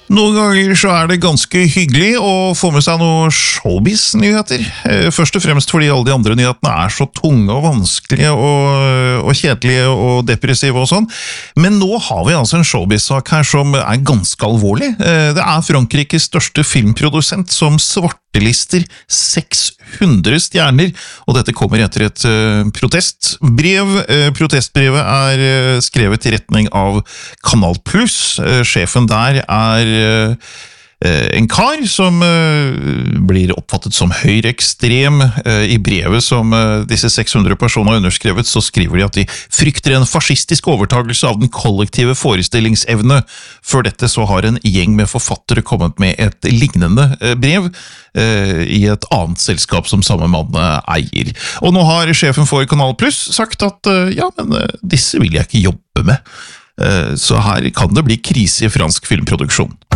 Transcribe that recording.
Noen ganger så det ganske hyggelig å få med seg noen showbiz-nyheter. Først og fremst fordi alle de andre nyhetene så tunge og vanskelige og kjedelige og depressive og sånn. Men nå har vi altså en showbiz-sak her som ganske alvorlig. Det Frankrikes største filmprodusent som svartelister 600 stjerner, og dette kommer etter et protestbrev. Protestbrevet skrevet i retning av Kanal Plus. Sjefen der en kar som blir oppfattet som høyreekstrem. I brevet som disse 600 personer har underskrevet, så skriver de at de frykter en fascistisk overtagelse av den kollektive forestillingsevne. Før dette så har en gjeng med forfattere kommet med et lignende brev i et annet selskap som samme mann eier. Og nå har sjefen for Kanal Plus sagt at ja, men disse vil jeg ikke jobbe med. Så her kan det bli krise i fransk filmproduksjon.